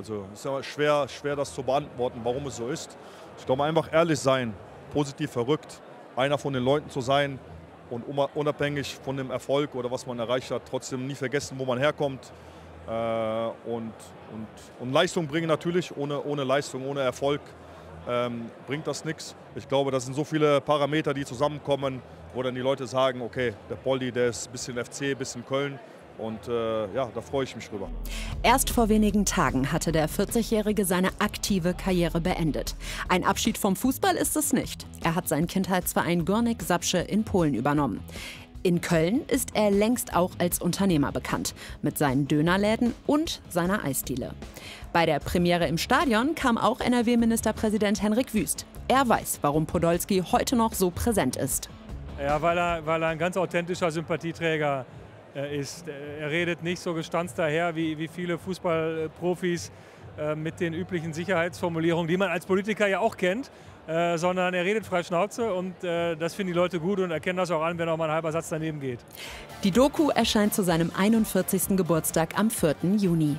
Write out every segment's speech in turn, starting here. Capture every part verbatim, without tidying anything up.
Also es ist ja schwer, schwer, das zu beantworten, warum es so ist. Ich glaube, einfach ehrlich sein, positiv verrückt, einer von den Leuten zu sein und unabhängig von dem Erfolg oder was man erreicht hat, trotzdem nie vergessen, wo man herkommt. Äh, und, und, und Leistung bringen natürlich, ohne, ohne Leistung, ohne Erfolg ähm, bringt das nichts. Ich glaube, das sind so viele Parameter, die zusammenkommen, wo dann die Leute sagen, okay, der Poldi, der ist ein bisschen F C, ein bisschen Köln. Und äh, ja, da freue ich mich drüber. Erst vor wenigen Tagen hatte der vierzigjährige seine aktive Karriere beendet. Ein Abschied vom Fußball ist es nicht. Er hat seinen Kindheitsverein Górnik Zabrze in Polen übernommen. In Köln ist er längst auch als Unternehmer bekannt, mit seinen Dönerläden und seiner Eisdiele. Bei der Premiere im Stadion kam auch N R W-Ministerpräsident Henrik Wüst. Er weiß, warum Podolski heute noch so präsent ist. Ja, weil er, weil er ein ganz authentischer Sympathieträger ist. Er redet nicht so gestanzt daher wie, wie viele Fußballprofis äh, mit den üblichen Sicherheitsformulierungen, die man als Politiker ja auch kennt, äh, sondern er redet frei Schnauze und äh, das finden die Leute gut und erkennen das auch an, wenn auch mal ein halber Satz daneben geht. Die Doku erscheint zu seinem einundvierzigsten Geburtstag am vierten Juni.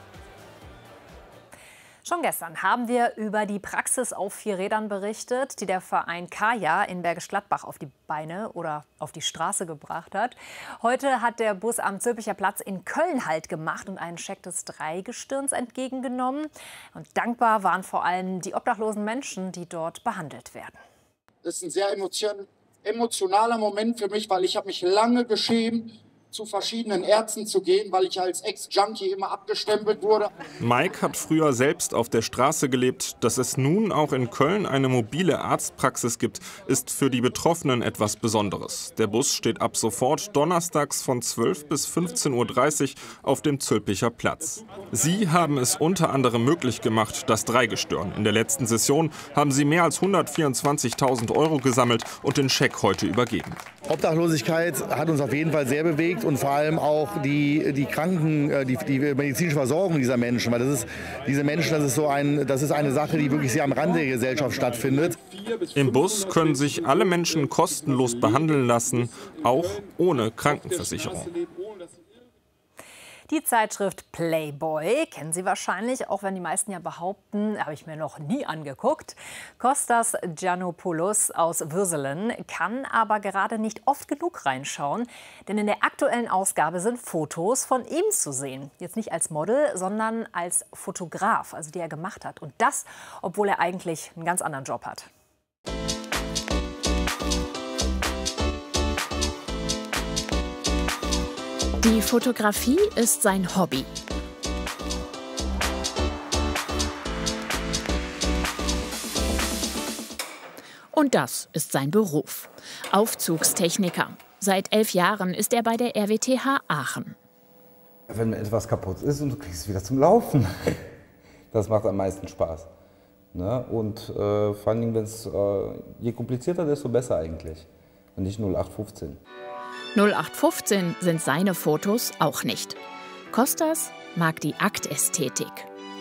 Schon gestern haben wir über die Praxis auf vier Rädern berichtet, die der Verein Kaya in Bergisch Gladbach auf die Beine oder auf die Straße gebracht hat. Heute hat der Bus am Zülpicher Platz in Köln Halt gemacht und einen Scheck des Dreigestirns entgegengenommen. Und dankbar waren vor allem die obdachlosen Menschen, die dort behandelt werden. Das ist ein sehr emotion emotionaler Moment für mich, weil ich habe mich lange geschämt, zu verschiedenen Ärzten zu gehen, weil ich als Ex-Junkie immer abgestempelt wurde. Mike hat früher selbst auf der Straße gelebt. Dass es nun auch in Köln eine mobile Arztpraxis gibt, ist für die Betroffenen etwas Besonderes. Der Bus steht ab sofort donnerstags von zwölf bis fünfzehn Uhr dreißig auf dem Zülpicher Platz. Sie haben es unter anderem möglich gemacht, das Dreigestirn. In der letzten Session haben sie mehr als hundertvierundzwanzigtausend Euro gesammelt und den Scheck heute übergeben. Obdachlosigkeit hat uns auf jeden Fall sehr bewegt und vor allem auch die, die Kranken, die, die medizinische Versorgung dieser Menschen. Weil das ist, diese Menschen, das ist, so ein, das ist eine Sache, die wirklich sehr am Rande der Gesellschaft stattfindet. Im Bus können sich alle Menschen kostenlos behandeln lassen, auch ohne Krankenversicherung. Die Zeitschrift Playboy kennen Sie wahrscheinlich, auch wenn die meisten ja behaupten, habe ich mir noch nie angeguckt. Kostas Giannopoulos aus Würselen kann aber gerade nicht oft genug reinschauen, denn in der aktuellen Ausgabe sind Fotos von ihm zu sehen. Jetzt nicht als Model, sondern als Fotograf, also die er gemacht hat. Und das, obwohl er eigentlich einen ganz anderen Job hat. Die Fotografie ist sein Hobby. Und das ist sein Beruf. Aufzugstechniker. Seit elf Jahren ist er bei der R W T H Aachen. Wenn etwas kaputt ist und du kriegst es wieder zum Laufen, das macht am meisten Spaß. Ne? Und äh, vor allem, wenn's, äh, je komplizierter, desto besser eigentlich. Und nicht null acht fünfzehn. null acht fünfzehn sind seine Fotos auch nicht. Kostas mag die Aktästhetik.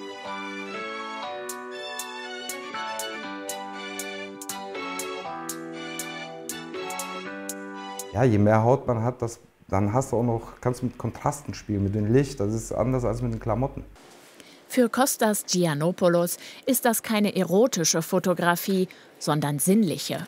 Ja, je mehr Haut man hat, das, dann hast du auch noch, kannst du mit Kontrasten spielen, mit dem Licht. Das ist anders als mit den Klamotten. Für Kostas Giannopoulos ist das keine erotische Fotografie, sondern sinnliche.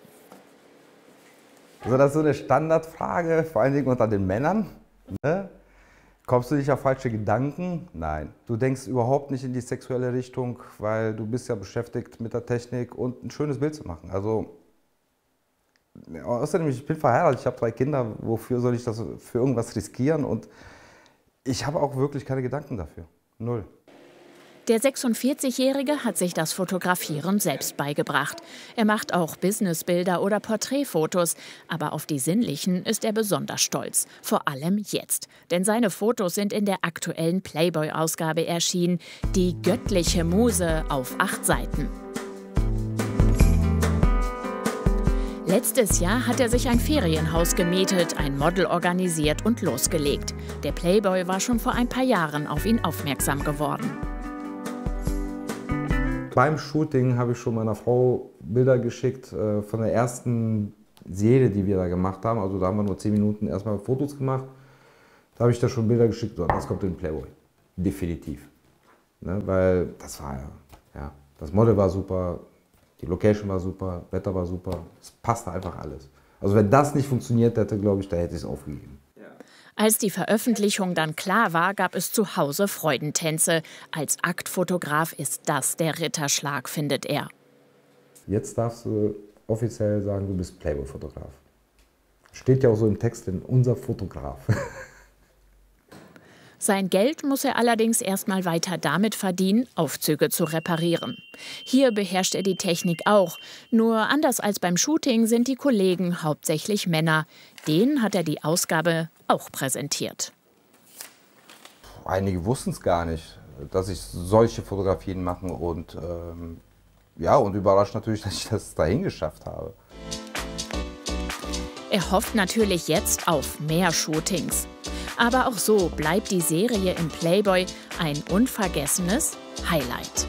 Also das ist so eine Standardfrage, vor allen Dingen unter den Männern. Ne? Kommst du nicht auf falsche Gedanken? Nein. Du denkst überhaupt nicht in die sexuelle Richtung, weil du bist ja beschäftigt mit der Technik und ein schönes Bild zu machen. Also außerdem, ich bin verheiratet, ich habe drei Kinder. Wofür soll ich das für irgendwas riskieren? Und ich habe auch wirklich keine Gedanken dafür. Null. Der sechsundvierzigjährige hat sich das Fotografieren selbst beigebracht. Er macht auch Businessbilder oder Porträtfotos. Aber auf die sinnlichen ist er besonders stolz. Vor allem jetzt. Denn seine Fotos sind in der aktuellen Playboy-Ausgabe erschienen. Die göttliche Muse auf acht Seiten. Letztes Jahr hat er sich ein Ferienhaus gemietet, ein Model organisiert und losgelegt. Der Playboy war schon vor ein paar Jahren auf ihn aufmerksam geworden. Beim Shooting habe ich schon meiner Frau Bilder geschickt äh, von der ersten Serie, die wir da gemacht haben. Also da haben wir nur zehn Minuten erstmal Fotos gemacht. Da habe ich da schon Bilder geschickt, so, das kommt in den Playboy. Definitiv. Ne? Weil das war ja, das Model war super, die Location war super, Wetter war super, es passte einfach alles. Also wenn das nicht funktioniert hätte, glaube ich, da hätte ich es aufgegeben. Als die Veröffentlichung dann klar war, gab es zu Hause Freudentänze. Als Aktfotograf ist das der Ritterschlag, findet er. Jetzt darfst du offiziell sagen, du bist Playboy-Fotograf. Steht ja auch so im Text, in unser Fotograf. Sein Geld muss er allerdings erstmal weiter damit verdienen, Aufzüge zu reparieren. Hier beherrscht er die Technik auch. Nur anders als beim Shooting sind die Kollegen hauptsächlich Männer. Denen hat er die Ausgabe auch präsentiert. Einige wussten es gar nicht, dass ich solche Fotografien mache und ähm, ja, und überrascht natürlich, dass ich das dahin geschafft habe. Er hofft natürlich jetzt auf mehr Shootings. Aber auch so bleibt die Serie im Playboy ein unvergessenes Highlight.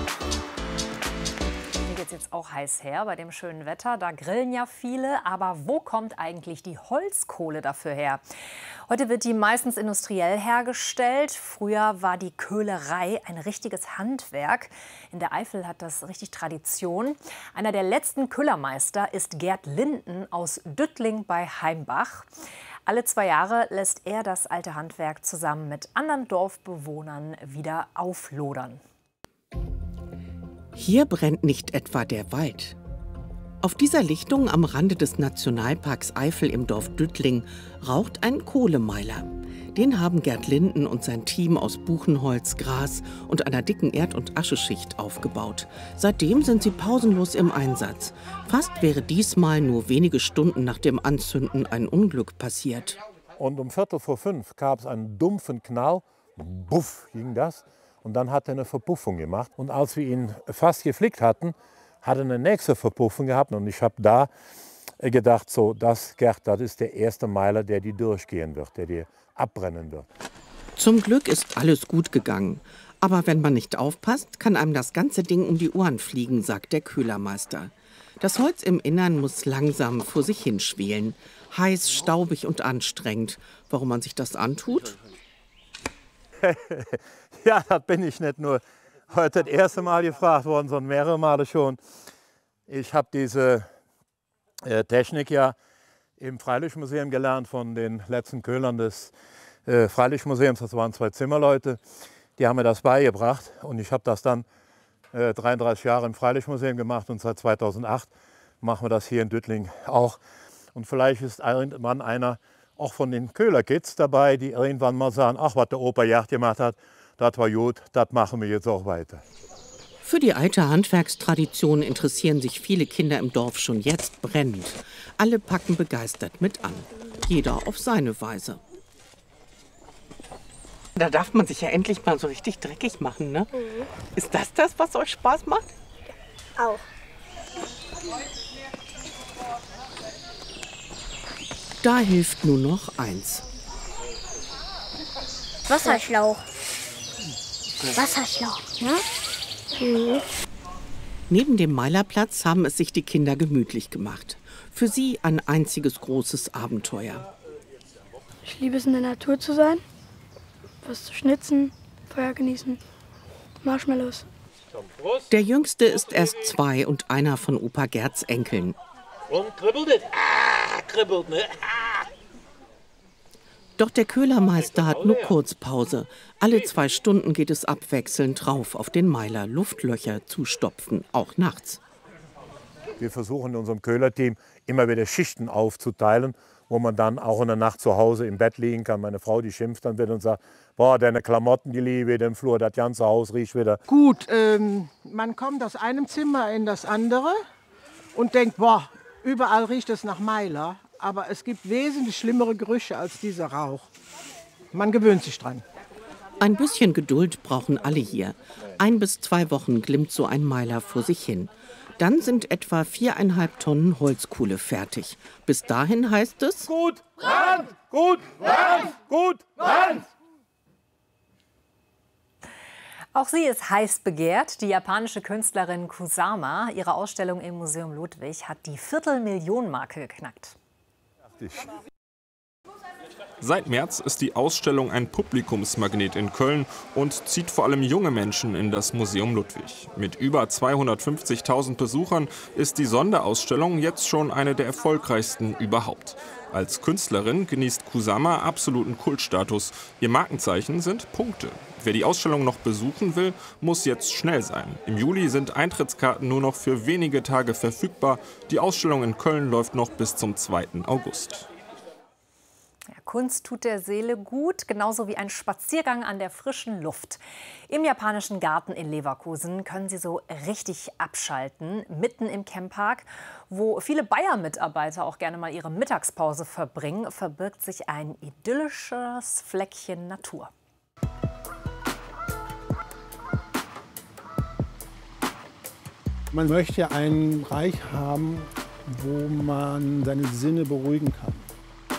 Mir geht's jetzt auch heiß her bei dem schönen Wetter. Da grillen ja viele. Aber wo kommt eigentlich die Holzkohle dafür her? Heute wird die meistens industriell hergestellt. Früher war die Köhlerei ein richtiges Handwerk. In der Eifel hat das richtig Tradition. Einer der letzten Köhlermeister ist Gerd Linden aus Düttling bei Heimbach. Alle zwei Jahre lässt er das alte Handwerk zusammen mit anderen Dorfbewohnern wieder auflodern. Hier brennt nicht etwa der Wald. Auf dieser Lichtung am Rande des Nationalparks Eifel im Dorf Düttling raucht ein Kohlemeiler. Den haben Gerd Linden und sein Team aus Buchenholz, Gras und einer dicken Erd- und Ascheschicht aufgebaut. Seitdem sind sie pausenlos im Einsatz. Fast wäre diesmal nur wenige Stunden nach dem Anzünden ein Unglück passiert. Und um Viertel vor fünf gab es einen dumpfen Knall. Buff ging das. Und dann hat er eine Verpuffung gemacht. Und als wir ihn fast geflickt hatten, hat er eine nächste Verpuffung gehabt. Und ich habe da gedacht, so, das, Gerd, das ist der erste Meiler, der die durchgehen wird, der die abbrennen wird. Zum Glück ist alles gut gegangen. Aber wenn man nicht aufpasst, kann einem das ganze Ding um die Ohren fliegen, sagt der Köhlermeister. Das Holz im Innern muss langsam vor sich hinschwelen. Heiß, staubig und anstrengend. Warum man sich das antut? Ja, das bin ich nicht nur heute das erste Mal gefragt worden, sondern mehrere Male schon. Ich habe diese äh, Technik ja im Freilichtmuseum gelernt von den letzten Köhlern des äh, Freilichtmuseums. Das waren zwei Zimmerleute, die haben mir das beigebracht. Und ich habe das dann äh, dreiunddreißig Jahre im Freilichtmuseum gemacht und seit zweitausendacht machen wir das hier in Düttling auch. Und vielleicht ist irgendwann einer auch von den Köhlerkids dabei, die irgendwann mal sagen, ach, was der Opa Gerd gemacht hat, das war gut, das machen wir jetzt auch weiter. Für die alte Handwerkstradition interessieren sich viele Kinder im Dorf schon jetzt brennend. Alle packen begeistert mit an. Jeder auf seine Weise. Da darf man sich ja endlich mal so richtig dreckig machen, ne? Mhm. Ist das das, was euch Spaß macht? Auch. Da hilft nur noch eins. Wasserschlauch. Wasserschlauch, ne? Mhm. Neben dem Meilerplatz haben es sich die Kinder gemütlich gemacht. Für sie ein einziges großes Abenteuer. Ich liebe es, in der Natur zu sein, was zu schnitzen, Feuer genießen, Marshmallows. Der Jüngste ist erst zwei und einer von Opa Gerds Enkeln. Und kribbelt es? Ah, kribbelt, ne? Ah. Doch der Köhlermeister hat nur Kurzpause. Alle zwei Stunden geht es abwechselnd drauf auf den Meiler, Luftlöcher zu stopfen, auch nachts. Wir versuchen in unserem Köhlerteam immer wieder Schichten aufzuteilen, wo man dann auch in der Nacht zu Hause im Bett liegen kann. Meine Frau, die schimpft dann wieder und sagt, boah, deine Klamotten, die liegen wieder im Flur, das ganze Haus riecht wieder. Gut, ähm, man kommt aus einem Zimmer in das andere und denkt, boah, überall riecht es nach Meiler. Aber es gibt wesentlich schlimmere Gerüche als dieser Rauch. Man gewöhnt sich dran. Ein bisschen Geduld brauchen alle hier. Ein bis zwei Wochen glimmt so ein Meiler vor sich hin. Dann sind etwa viereinhalb Tonnen Holzkohle fertig. Bis dahin heißt es: Gut, Brand! Gut, Brand! Gut, Brand! Auch sie ist heiß begehrt. Die japanische Künstlerin Kusama, ihre Ausstellung im Museum Ludwig, hat die Viertelmillion-Marke geknackt. Seit März ist die Ausstellung ein Publikumsmagnet in Köln und zieht vor allem junge Menschen in das Museum Ludwig. Mit über zweihundertfünfzigtausend Besuchern ist die Sonderausstellung jetzt schon eine der erfolgreichsten überhaupt. Als Künstlerin genießt Kusama absoluten Kultstatus. Ihr Markenzeichen sind Punkte. Wer die Ausstellung noch besuchen will, muss jetzt schnell sein. Im Juli sind Eintrittskarten nur noch für wenige Tage verfügbar. Die Ausstellung in Köln läuft noch bis zum zweiten August. Ja, Kunst tut der Seele gut, genauso wie ein Spaziergang an der frischen Luft. Im japanischen Garten in Leverkusen können Sie so richtig abschalten, mitten im Camppark. Wo viele Bayer-Mitarbeiter auch gerne mal ihre Mittagspause verbringen, verbirgt sich ein idyllisches Fleckchen Natur. Man möchte einen Bereich haben, wo man seine Sinne beruhigen kann.